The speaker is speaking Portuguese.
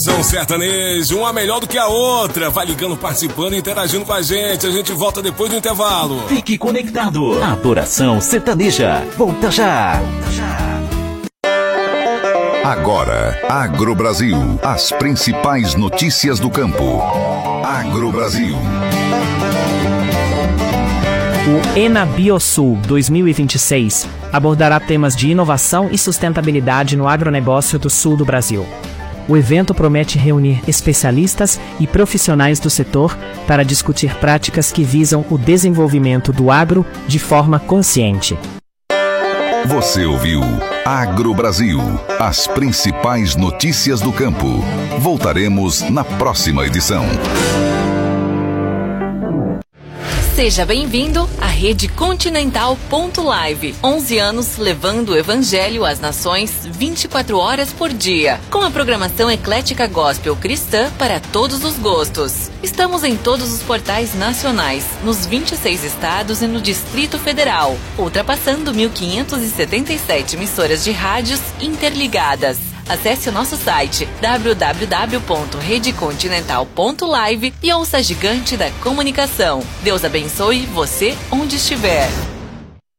São Sertanejo, uma melhor do que a outra. Vai ligando, participando e interagindo com a gente. A gente volta depois do intervalo. Fique conectado. Adoração Sertaneja. Volta já. Agora, Agrobrasil. As principais notícias do campo. Agrobrasil. O EnaBioSul 2026 abordará temas de inovação e sustentabilidade no agronegócio do sul do Brasil. O evento promete reunir especialistas e profissionais do setor para discutir práticas que visam o desenvolvimento do agro de forma consciente. Você ouviu Agrobrasil, as principais notícias do campo. Voltaremos na próxima edição. Seja bem-vindo à Rede Continental Live. 11 anos levando o Evangelho às nações 24 horas por dia, com a programação eclética gospel cristã para todos os gostos. Estamos em todos os portais nacionais, nos 26 estados e no Distrito Federal, ultrapassando 1.577 emissoras de rádios interligadas. Acesse o nosso site www.redecontinental.live e ouça a gigante da comunicação. Deus abençoe você onde estiver.